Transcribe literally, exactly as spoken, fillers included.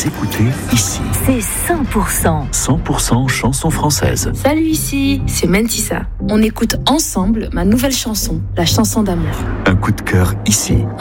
Vous écoutez ici. C'est cent pour cent. cent pour cent chansons françaises. Salut, ici, c'est Mentissa. On écoute ensemble ma nouvelle chanson, la chanson d'amour. Un coup de cœur ici.